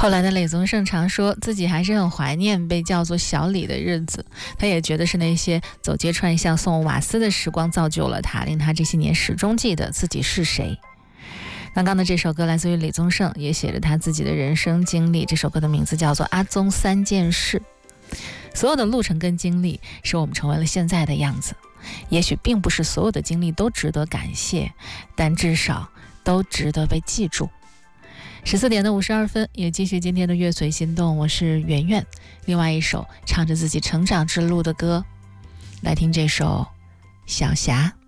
后来的李宗盛常说自己还是很怀念被叫做小李的日子，他也觉得是那些走街串巷送瓦斯的时光造就了他，令他这些年始终记得自己是谁。刚刚的这首歌来自于李宗盛，也写着他自己的人生经历，这首歌的名字叫做《阿宗三件事》。所有的路程跟经历使我们成为了现在的样子，也许并不是所有的经历都值得感谢，但至少都值得被记住。14点的52分，也继续今天的乐随心动，我是圆圆。另外一首唱着自己成长之路的歌，来听这首小霞。